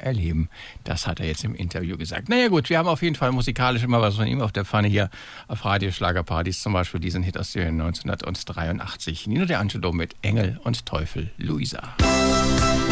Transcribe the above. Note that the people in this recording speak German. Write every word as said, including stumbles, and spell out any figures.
erleben. Das hat er jetzt im Interview gesagt. Naja gut, wir haben auf jeden Fall musikalisch immer was von ihm auf der Pfanne hier auf Radio Schlagerpartys, zum Beispiel diesen Hit aus dem Jahr neunzehnhundertdreiundachtzig. Nino De Angelo mit Engel und Teufel, Luisa.